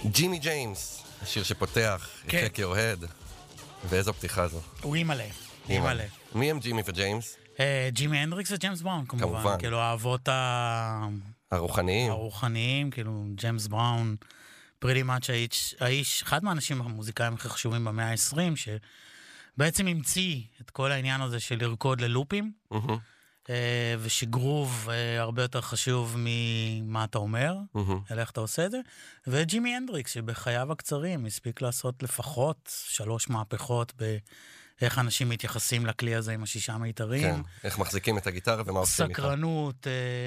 ג'ימי ג'יימס, השיר שפותח, כן. Check Your Head. ואיזו פתיחה זו? הוא אימאלה. אימאלה. מי הם ג'ימי וג'יימס? ג'ימי הנדריקס וג'יימס בראון, כמובן. כאילו האבות הרוחניים. הרוחניים, כאילו ג'יימס בראון, פריטי מאץ' האיש, אחד מהאנשים המוזיקאים הכי חשובים במאה ה-20, שבעצם המציא את כל העניין הזה של לרקוד ללופים, ושגרוב הרבה יותר חשוב ממה אתה אומר, אלא איך אתה עושה את זה, וג'ימי הנדריקס, שבחייו הקצרים הספיק לעשות לפחות 3 מהפכות איך אנשים מתייחסים לכלי הזה עם 6 מיתרים. כן, איך מחזיקים את הגיטרה ומה עושים איתה. סקרנות,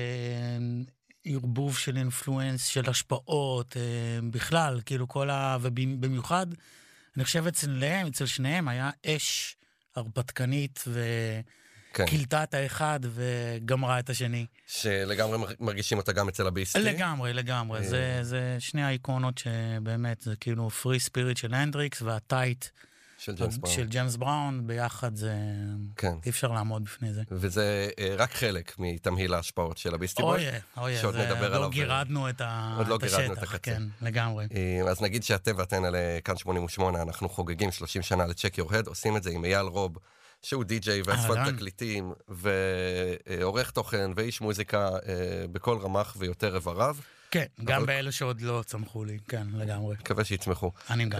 ערבוב של אינפלואנס, של השפעות, בכלל, כאילו כל ובמיוחד, אני חושב אצל שניהם היה אש הרפתקנית קילתה את האחד וגמרה את השני. שלגמרי מרגישים אותה גם אצל הביסטי. לגמרי. זה שני האיקונות שבאמת, זה כאילו פרי ספיריט של הנדריקס והטייט של ג'יימס בראון, ביחד זה אי אפשר לעמוד בפני זה. וזה רק חלק מתמהיל ההשפעות של הביסטי בוי. שעוד נדבר עליו. לא גירדנו את השטח, כן, לגמרי. אז נגיד שאתם ואתן על כאן 88, אנחנו חוגגים 30 שנה ל-Check Your Head, עושים את זה עם אייל רוב, שהוא די-ג'יי ואספת תקליטים, ועורך תוכן ואיש מוזיקה בכל רמ"ח ויותר איבריו. כן, גם באלה שעוד לא צמחו לי, כן, לגמרי. מקווה שיצמחו. אני גם.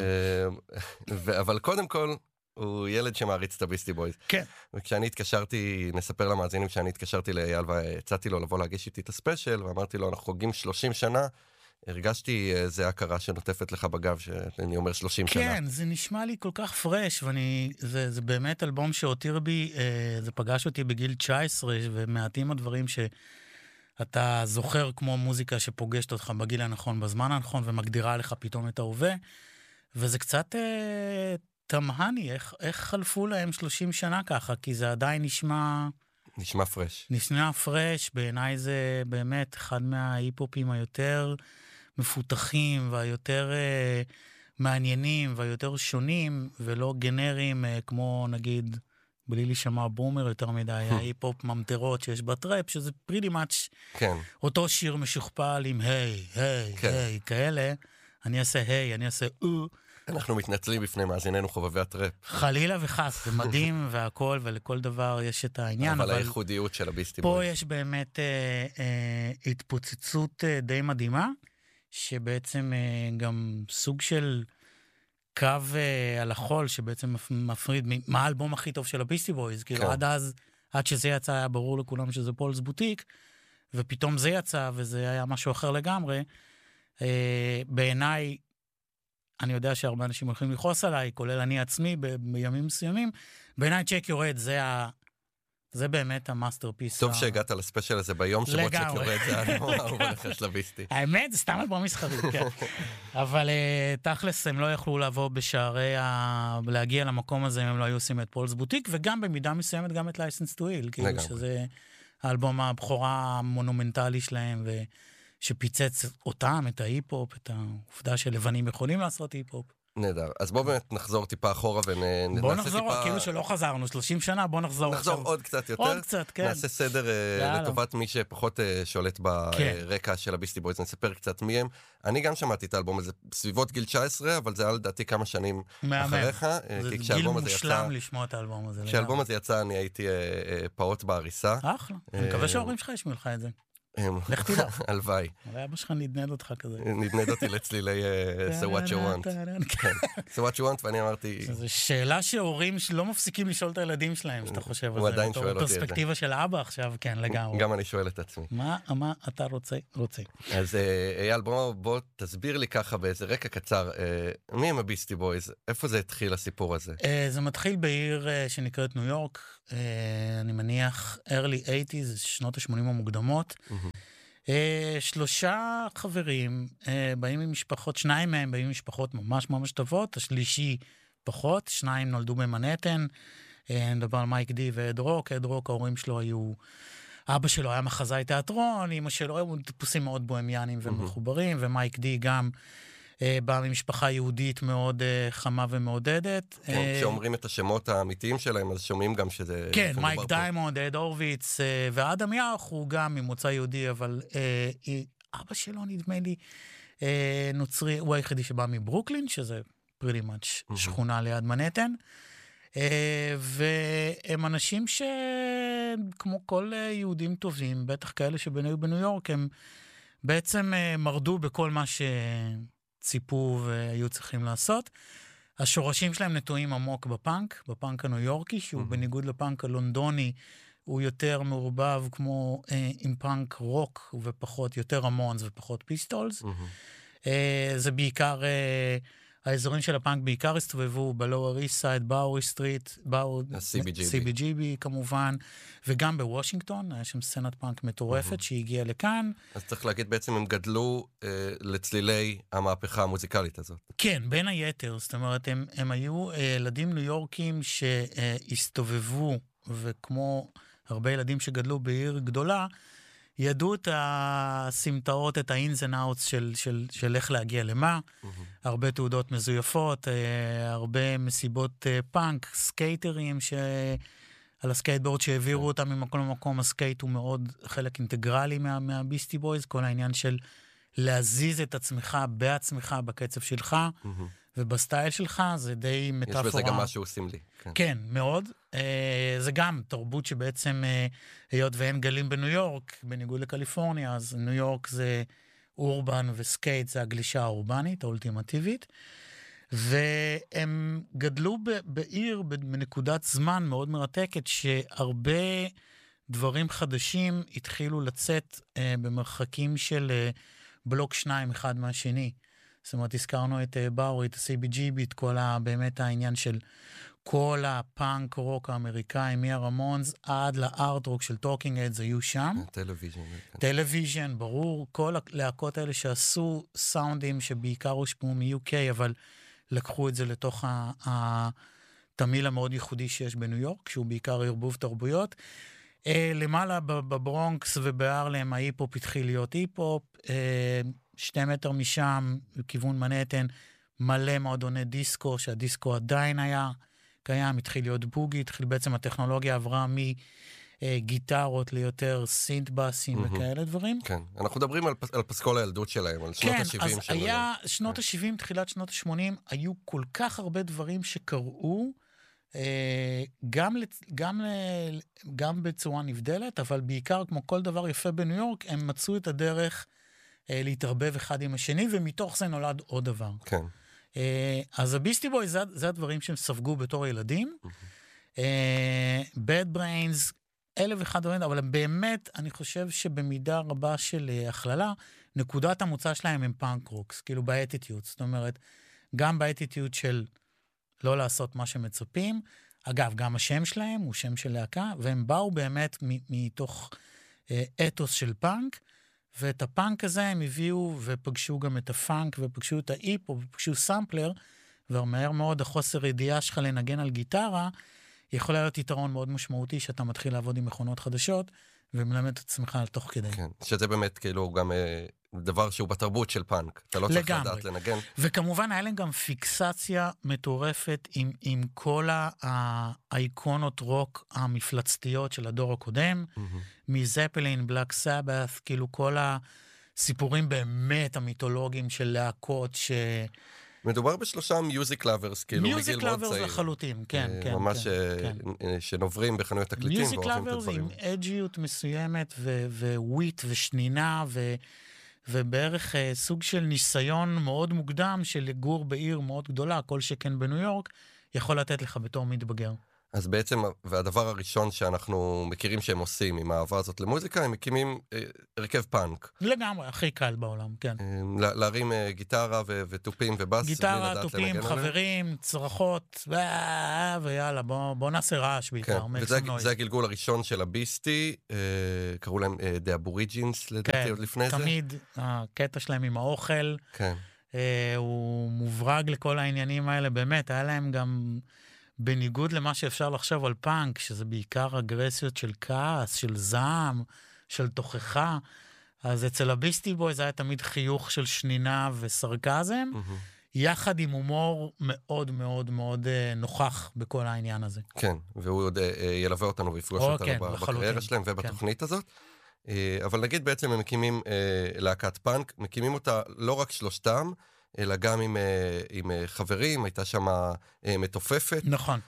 אבל קודם כל, הוא ילד שמעריץ את הביסטי בויז. כן. וכשאני התקשרתי, נספר למאזינים שאני התקשרתי לאייל והצעתי לו לבוא להגיש איתי את הספיישל, ואמרתי לו, אנחנו חוגגים 30 שנה, הרגשתי איזה הכרה שנוטפת לך בגב, שאני אומר 30 שנה. כן, זה נשמע לי כל כך פרש, זה באמת אלבום שהותיר בי, זה פגש אותי בגיל 19, ומעטים הדברים שאתה זוכר כמו מוזיקה שפוגשת אותך בגיל הנכון, בזמן הנכון, ומגדירה לך פתאום את ההווה, וזה קצת תמהני, איך חלפו להם 30 שנה ככה, כי זה עדיין נשמע פרש. נשמע פרש, בעיניי זה באמת אחד מההיפופים היותר מפותחים והיותר מעניינים והיותר שונים ולא גנריים כמו נגיד בלי להישמע בומר יותר מדי, ההיפופ ממטרות שיש בטראפ, שזה pretty much אותו שיר משוכפל עם היי, כאלה, אני אעשה היי, אני אעשה אנחנו מתנצלים בפני מאזיננו חובבי הטראפ. חלילה וחס, זה מדהים והכל, ולכל דבר יש את העניין. אבל הייחודיות של הביסטי בוי. פה יש באמת התפוצצות די מדהימה, שבעצם גם סוג של קו על החול, שבעצם מפריד מה האלבום הכי טוב של הביסטי בויז, כאילו עד שזה יצא היה ברור לכולם שזה פולס בוטיק, ופתאום זה יצא, וזה היה משהו אחר לגמרי. בעיניי, אני יודע שהרבה אנשים הולכים לכעוס עליי, כולל אני עצמי בימים מסוימים, בעיניי Check Your Head זה באמת המאסטרפיס. טוב שהגעת לספיישל הזה ביום שבו Check Your Head זה האהוב עליך של הביסטי. האמת, זה סתם אלבום מסחרי, כן. אבל תכלס הם לא יכלו לבוא בשערי, להגיע למקום הזה אם הם לא היו עושים את פולס בוטיק, וגם במידה מסוימת גם את License to Ill, כאילו שזה האלבום הבכורה המונומנטלי שלהם, שפיצץ אותם, את ההיפ-הופ, את העובדה שלבנים יכולים לעשות היפ-הופ. נהדר. אז בואו באמת נחזור טיפה אחורה ונעשה בואו נחזור, כאילו שלא חזרנו, 30 שנה, בואו נחזור. נחזור עוד קצת יותר. עוד קצת, כן. נעשה סדר לטובת מי שפחות שולט ברקע של הביסטי בויז, נספר קצת מי הם. אני גם שמעתי את האלבום הזה בסביבות גיל 19, אבל זה היה לדעתי כמה שנים אחריך. זה גיל מושלם לשמוע את האלבום הזה. כשהאלבום הזה יצא, אני הייתי פעוט בעריסה. אחלה. אני מקווה שההורים שלך ישמעו לך את זה. לך תדע. הלוואי. אבל אבא שלך נדנד אותך כזה. נדנד אותי לצלילי So What You Want. So What You Want, ואני אמרתי... זו שאלה שהורים לא מפסיקים לשאול את הילדים שלהם, שאתה חושב על זה. הוא עדיין שואל אותי את זה. פרספקטיבה של אבא עכשיו, כן, לגמרי. גם אני שואל את עצמי. מה אתה רוצה? אז אייל, בוא תסביר לי ככה באיזה רקע קצר, מי הם הביסטי בויז? איפה זה התחיל הסיפור הזה? זה מתחיל בעיר שנקראת ניו יורק, אני מניח early 80s, שנות ה-80 המוקדמות. 3 חברים באים עם משפחות, 2 מהם באים עם משפחות ממש ממש טובות, השלישי פחות, 2 נולדו במנהטן, נדבר על מייק די ואד רוק. אד רוק, ההורים שלו היו, אבא שלו היה מחזאי תיאטרון, אמא שלו היו טיפוסים מאוד בוהמיאנים ומחוברים, ומייק די גם בא ממשפחה יהודית מאוד חמה ומעודדת. כשאומרים את השמות האמיתיים שלהם, אז שומעים גם שזה... כן, מייק דיימונד, אד הורוביץ, ואדם יח הוא גם ממוצא יהודי, אבל אבא שלו נדמה לי נוצרי, הוא היחידי שבא מברוקלין, שזה pretty much שכונה ליד מנהטן, והם אנשים שכמו כל יהודים טובים, בטח כאלה שבניו בניו יורק, הם בעצם מרדו בכל מה שציפו והיו צריכים לעשות. השורשים שלהם נטועים עמוק בפאנק הניו יורקי, שהוא בניגוד לפאנק הלונדוני, הוא יותר מעורבב כמו עם פאנק רוק, ופחות, יותר רמונס ופחות פיסטולס. זה בעיקר, האזורים של הפאנק בעיקר הסתובבו בלואוור איסט סייד, באורי סטריט, CBGB כמובן, וגם בוושינגטון, היה שם סצנת פאנק מטורפת שהגיעה לכאן. אז צריך להגיד, בעצם הם גדלו לצלילי המהפכה המוזיקלית הזאת. כן, בין היתר, זאת אומרת, הם היו ילדים ניו יורקים שהסתובבו, וכמו הרבה ילדים שגדלו בעיר גדולה, ידעו את הסמטאות, את ה-ins and outs של איך להגיע למה, הרבה תעודות מזויפות, הרבה מסיבות פאנק, סקייטרים על הסקייטבורד שהעבירו אותם ממקום למקום, הסקייט הוא מאוד חלק אינטגרלי מהביסטי בויז, כל העניין של להזיז את עצמך בעצמך בקצב שלך, ובסטייל שלך זה די מטאפורה. יש בזה גם משהו עושים לי. כן, מאוד. זה גם תרבות שבעצם, היות ואין גלים בניו יורק, בניגוד לקליפורניה, אז ניו יורק זה אורבן וסקייט, זה הגלישה האורבנית, האולטימטיבית, והם גדלו בעיר בנקודת זמן מאוד מרתקת, שהרבה דברים חדשים התחילו לצאת במרחקים של בלוק 2 אחד מהשני. זאת אומרת, הזכרנו את באורי, את ה-CBGB, את כל באמת העניין של כל הפאנק רוק האמריקאי, מהרמונס עד לארט רוק של טוקינג אדס היו שם. טלוויז'ן, ברור. כל הלהקות האלה שעשו סאונדים שבעיקר הושפעו מ-UK, אבל לקחו את זה לתוך התמיל המאוד ייחודי שיש בניו יורק, שהוא בעיקר ערבוב תרבויות. למעלה בברונקס ובארלם, ההיפ-הופ התחיל להיות היפ-הופ, 2 מטר משם, לכיוון מנהטן, מלא מועדוני דיסקו, שהדיסקו עדיין היה קיים, התחיל להיות בוגי, התחיל בעצם הטכנולוגיה עברה מגיטרות ליותר סינט-בסים וכאלה דברים. כן, אנחנו מדברים על פסקול הילדות שלהם, על שנות ה-70 שלהם. כן, אז היה שנות ה-70, תחילת שנות ה-80, היו כל כך הרבה דברים שקראו, גם בצורה נבדלת, אבל בעיקר כמו כל דבר יפה בניו יורק, הם מצאו את הדרך להתערבב אחד עם השני, ומתוך זה נולד עוד דבר. כן. אז הביסטי בוי, זה הדברים שהם ספגו בתור ילדים. Bad Brains, 1,001 דברים, אבל באמת, אני חושב שבמידה רבה של הכללה, נקודת המוצא שלהם הם פאנק רוקס, כאילו באטיטיוד. זאת אומרת, גם באטיטיוד של לא לעשות מה שמצפים. אגב, גם השם שלהם הוא שם של להקה, והם באו באמת מתוך אתוס של פאנק, ואת הפאנק הזה הם הביאו ופגשו גם את הפאנק, ופגשו את האיפו, ופגשו סמפלר, ומהר מאוד החוסר ידיעה שלך לנגן על גיטרה, יכול להיות יתרון מאוד משמעותי, שאתה מתחיל לעבוד עם מכונות חדשות, ומלמד את עצמך על תוך כדי. כן, שזה באמת כאילו גם דבר שהוא בתרבות של פאנק. אתה לא צריך לדעת לנגן. וכמובן היה להם גם פיקסציה מטורפת עם כל האיקונות רוק המפלצתיות של הדור הקודם, מזפלין, בלק סבת, כאילו כל הסיפורים באמת המיתולוגיים של להקות מדובר בשלושה מיוזיק לאברס, כאילו מגיל מאוד צעיר. מיוזיק לאברס לחלוטין, כן, כן. ממש שנוברים בחנויות תקליטים ואוהבים את הדברים. מיוזיק לאברס עם אג'יות מסוימת, וויט ושנינה, ובערך סוג של ניסיון מאוד מוקדם, של לגור בעיר מאוד גדולה, כל שכן בניו יורק, יכול לתת לך בתור מתבגר. אז בעצם, והדבר הראשון שאנחנו מכירים שהם עושים עם האהבה הזאת למוזיקה, הם מקימים הרכב פאנק. לגמרי, הכי קל בעולם, כן. להרים גיטרה וטופים ובאס. גיטרה, טופים, חברים, צרחות, ויאללה, בוא נעשה רעש בעיקר. כן, וזה הגלגול הראשון של הביסטי, קראו להם The Aborigines, לדעתי עוד לפני זה. תמיד, הקטע שלהם עם האוכל, הוא מוברג לכל העניינים האלה, באמת, היה להם גם... בניגוד למה שאפשר לחשוב על פאנק, שזה בעיקר אגרסיות של כעס, של זעם, של תוכחה, אז אצל הביסטי בויז היה תמיד חיוך של שנינה וסרקזם, יחד עם הומור מאוד מאוד מאוד נוכח בכל העניין הזה. כן, והוא עוד ילווה אותנו ויפגוש אותנו בקריירה שלהם ובתוכנית הזאת. אבל נגיד בעצם הם מקימים להקת פאנק, מקימים אותה לא רק שלושתם, אלא גם עם חברים, הייתה שם מתופפת. נכון.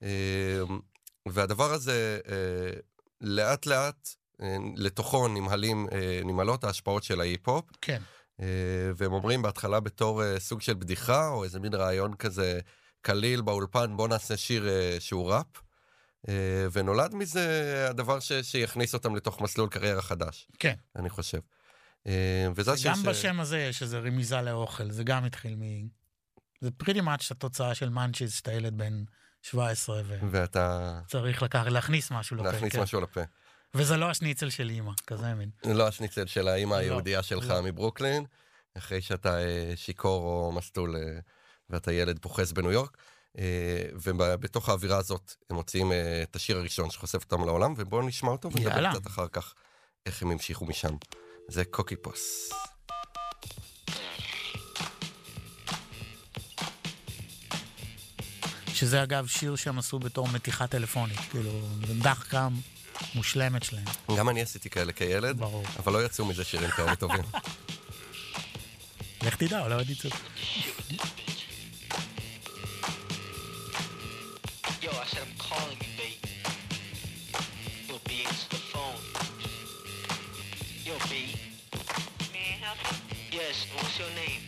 והדבר הזה לאט לאט לתוכו נמהלות ההשפעות של ההיפ-הופ. כן. והם אומרים בהתחלה בתור סוג של בדיחה, או איזה מין רעיון כזה קליל באולפן, בוא נעשה שיר שהוא ראפ. ונולד מזה הדבר שיכניס אותם לתוך מסלול קריירה חדש. כן. אני חושב. גם בשם הזה יש איזו רמיזה לאוכל, זה גם התחיל זה pretty much התוצאה של מנצ'יז, שאתה ילד בן 17, ואתה צריך להכניס משהו לפה. להכניס משהו לפה. וזה לא השניצל של אימא, כזה מין. לא השניצל של האימא היהודייה שלך מברוקלין, אחרי שאתה שיקור או מסטול, ואתה ילד פוחס בניו יורק. ובתוך האווירה הזאת הם מוציאים את השיר הראשון שחושף אותם לעולם, ובואו נשמע אותו ונדבר קצת אחר כך איך הם המשיכו משם. זה קוקי פוס. שזה אגב שיר שהם עשו בתור מתיחה טלפונית, כאילו דחקה מושלמת שלהם. גם אני עשיתי כאלה כילד, ברור. אבל לא יצאו מזה שירים כאלה טובים. לך תדע, אולי עוד יצאו. Yo, I said I'm calling you, babe. Yo, B, answer the phone. Yo, B. May I help you? Yes, what's your name?